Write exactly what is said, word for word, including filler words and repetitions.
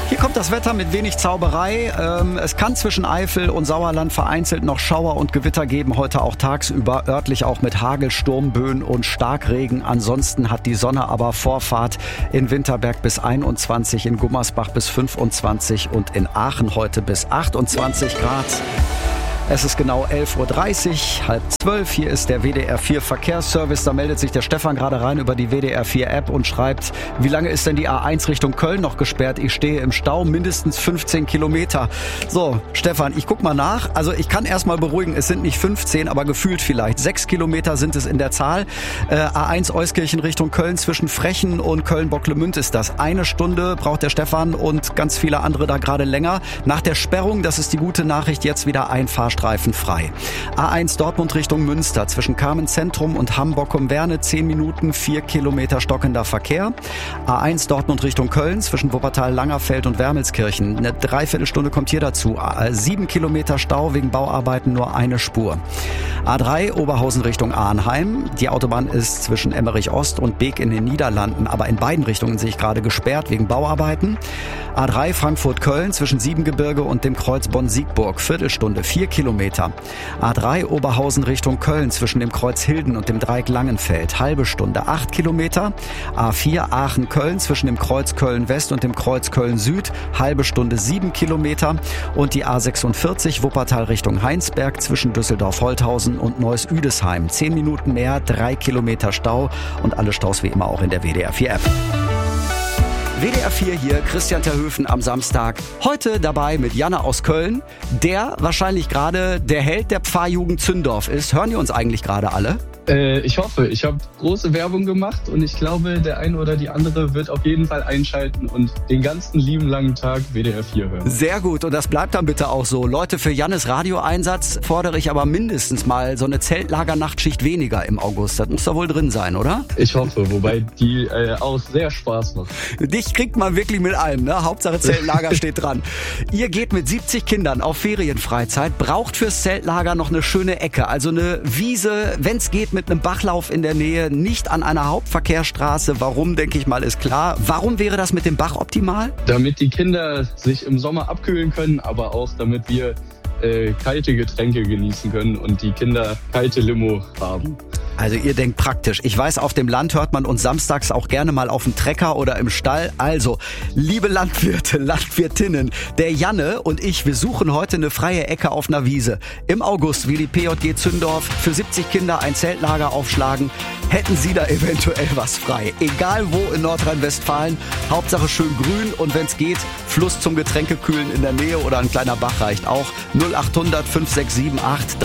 Hier kommt das Wetter mit wenig Zauberei. Ähm, es kann zwischen Eifel und Sauerland vereinzelt noch Schauer und Gewitter geben, heute auch tagsüber, örtlich auch mit Hagel, Sturmböen und Starkregen. Ansonsten hat die Sonne aber Vorfahrt in Winterberg bis einundzwanzig, in Gummersbach bis fünfundzwanzig und in Aachen heute bis achtundzwanzig Grad. Es ist genau elf Uhr dreißig, halb zwölf. Hier ist der W D R vier Verkehrsservice. Da meldet sich der Stefan gerade rein über die W D R vier App und schreibt, wie lange ist denn die A eins Richtung Köln noch gesperrt? Ich stehe im Stau, mindestens fünfzehn Kilometer. So, Stefan, ich guck mal nach. Also ich kann erstmal beruhigen, es sind nicht fünfzehn, aber gefühlt vielleicht. Sechs Kilometer sind es in der Zahl. Äh, A eins Euskirchen Richtung Köln, zwischen Frechen und Köln-Bocklemünd ist das. Eine Stunde braucht der Stefan und ganz viele andere da gerade länger. Nach der Sperrung, das ist die gute Nachricht, jetzt wieder ein Fahrstuhl. Streifen frei. A eins Dortmund Richtung Münster, zwischen Kamen Zentrum und Hamburg-Werne, zehn Minuten, vier Kilometer stockender Verkehr. A eins Dortmund Richtung Köln, zwischen Wuppertal, Langerfeld und Wermelskirchen, eine Dreiviertelstunde kommt hier dazu. sieben Kilometer Stau, wegen Bauarbeiten nur eine Spur. A drei Oberhausen Richtung Arnheim, die Autobahn ist zwischen Emmerich Ost und Beek in den Niederlanden, aber in beiden Richtungen sehe ich gerade gesperrt, wegen Bauarbeiten. A drei Frankfurt-Köln, zwischen Siebengebirge und dem Kreuz Bonn-Siegburg, Viertelstunde, vier Kilometer. A drei Oberhausen Richtung Köln, zwischen dem Kreuz Hilden und dem Dreieck Langenfeld, halbe Stunde, acht Kilometer. A vier Aachen-Köln, zwischen dem Kreuz Köln-West und dem Kreuz Köln-Süd, halbe Stunde, sieben Kilometer. Und die A sechsundvierzig Wuppertal Richtung Heinsberg, zwischen Düsseldorf-Holthausen und Neuss-Üdesheim, zehn Minuten mehr, drei Kilometer Stau und alle Staus wie immer auch in der W D R vier App. W D R vier hier, Christian Terhöfen am Samstag. Heute dabei mit Janne aus Köln, der wahrscheinlich gerade der Held der Pfarrjugend Zündorf ist. Hören die uns eigentlich gerade alle? Äh, ich hoffe. Ich habe große Werbung gemacht und ich glaube, der eine oder die andere wird auf jeden Fall einschalten und den ganzen lieben langen Tag W D R vier hören. Sehr gut und das bleibt dann bitte auch so. Leute, für Jannes Radioeinsatz fordere ich aber mindestens mal so eine Zeltlagernachtschicht weniger im August. Das muss da wohl drin sein, oder? Ich hoffe, wobei die äh, auch sehr Spaß macht. Dich kriegt man wirklich mit allem, ne? Hauptsache Zeltlager steht dran. Ihr geht mit siebzig Kindern auf Ferienfreizeit, braucht fürs Zeltlager noch eine schöne Ecke, also eine Wiese, wenn es geht, mit einem Bachlauf in der Nähe, nicht an einer Hauptverkehrsstraße. Warum, denke ich mal, ist klar. Warum wäre das mit dem Bach optimal? Damit die Kinder sich im Sommer abkühlen können, aber auch damit wir äh, kalte Getränke genießen können und die Kinder kalte Limo haben. Also ihr denkt praktisch. Ich weiß, auf dem Land hört man uns samstags auch gerne mal auf dem Trecker oder im Stall. Also, liebe Landwirte, Landwirtinnen, der Janne und ich, wir suchen heute eine freie Ecke auf einer Wiese. Im August will die P J G Zündorf für siebzig Kinder ein Zeltlager aufschlagen. Hätten Sie da eventuell was frei? Egal wo in Nordrhein-Westfalen, Hauptsache schön grün und wenn es geht, Fluss zum Getränkekühlen in der Nähe oder ein kleiner Bach reicht auch. null acht hundert fünf sechs sieben acht